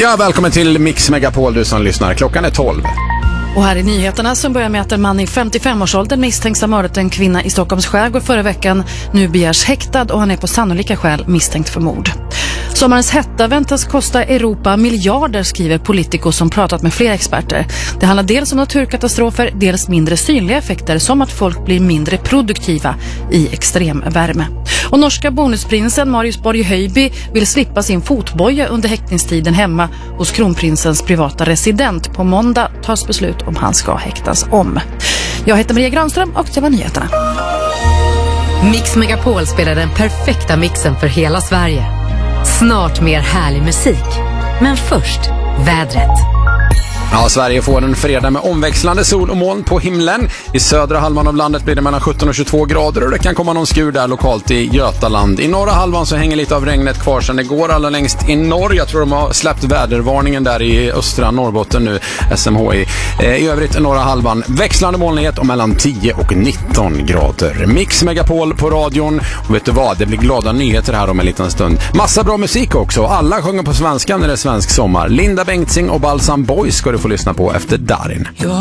Ja, välkommen till Mix Megapol, du som lyssnar. Klockan är 12. Och här i nyheterna som börjar med att en man i 55-årsåldern misstänks ha mördat en kvinna i Stockholms skärgård förra veckan nu begärs häktad och han är på sannolika skäl misstänkt för mord. Sommarens hetta väntas kosta Europa miljarder, skriver Politico som pratat med flera experter. Det handlar dels om naturkatastrofer, dels mindre synliga effekter som att folk blir mindre produktiva i extremvärme. Och norska bonusprinsen Marius Borg Höjby vill slippa sin fotboja under häktningstiden hemma hos kronprinsens privata resident. På måndag tas beslut om han ska häktas om. Jag heter Maria Granström och det var nyheterna. Mix Megapol spelar den perfekta mixen för hela Sverige. Snart mer härlig musik. Men först, vädret. Ja, Sverige får en fredag med omväxlande sol och moln på himlen. I södra halvan av landet blir det mellan 17 och 22 grader och det kan komma någon skur där lokalt i Götaland. I norra halvan så hänger lite av regnet kvar sedan det går allra längst i norr. Jag tror de har släppt vädervarningen där i östra Norrbotten nu, SMHI. I övrigt i norra halvan växlande molnighet och mellan 10 och 19 grader. Mix Megapol på radion. Och vet du vad, det blir glada nyheter här om en liten stund. Massa bra musik också. Alla sjunger på svenska när det är svensk sommar. Linda Bengtzing och Balsam Boys ska du få lyssna på efter Darin.